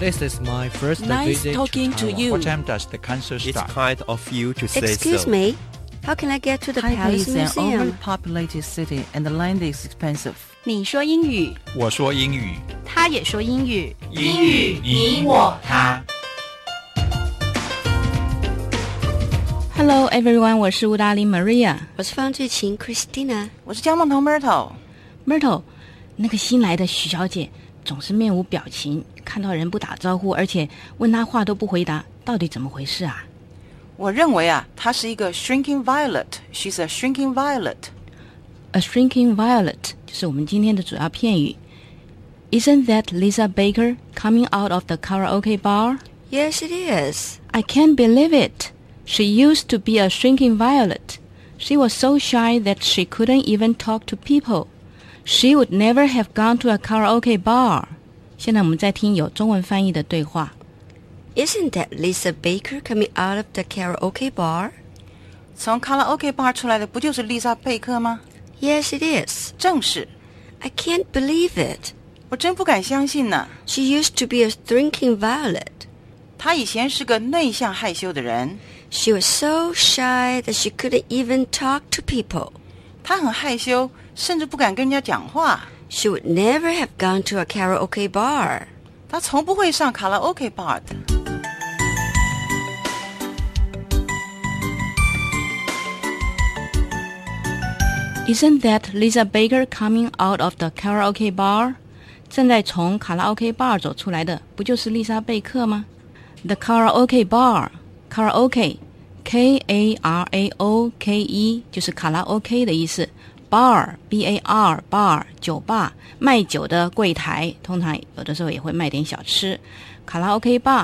This is my first Nice visit talking to Taiwan. you. What time does the concert It's start? kind of you to say Excuse so. me, how can I get to the Taipei Palace is an Museum? overpopulated city and the land is expensive. 你说英语， 我说英语， 他也说英语。 英语你我他。 Hello everyone， 我是吴达林 Maria。 我是方志琴 Christina。 我是江梦彤 Myrtle。 那个新来的许小姐总是面无表情，看到人不打招呼，而且问她话都不回答，到底怎么回事啊？ 我认为啊，她是一个 shrinking violet. She's a shrinking violet. A shrinking violet 就是我们今天的主要片语。Isn't that Lisa Baker coming out of the karaoke bar? Yes, it is. I can't believe it. She used to be a shrinking violet. She was so shy that she couldn't even talk to people. She would never have gone to a karaoke bar. 现在我们在听有中文翻译的对话。 Isn't that Lisa Baker coming out of the karaoke bar? 从 karaoke bar 出来的不就是丽莎贝克吗？ Yes, it is. 正是， I can't believe it. 我真不敢相信呢。 She used to be a shrinking violet. 她以前是个内向害羞的人， She was so shy that she couldn't even talk to people. 她很害羞，甚至不敢跟人家讲话。 She would never have gone to a karaoke bar. 她从不会上卡拉 OK bar 的。 Isn't that Lisa Baker coming out of the karaoke bar? 正在从卡拉 OK bar 走出来的，不就是丽莎贝克吗？ The karaoke bar, karaoke, K-A-R-A-O-K-E 就是卡拉 OK 的意思。Bar, B-A-R, bar 酒吧，卖酒的柜台，通常有的时候也会卖点小吃。卡拉 OK bar